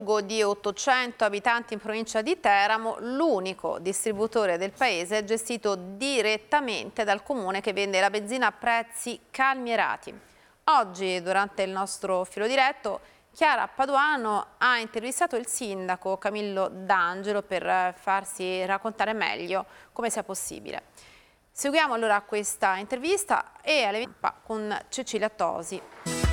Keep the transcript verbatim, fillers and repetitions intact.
Di ottocento abitanti in provincia di Teramo, l'unico distributore del paese gestito direttamente dal comune che vende la benzina a prezzi calmierati. Oggi, durante il nostro filo diretto, Chiara Paduano ha intervistato il sindaco Camillo D'Angelo per farsi raccontare meglio come sia possibile. Seguiamo allora questa intervista e alle con Cecilia Tosi.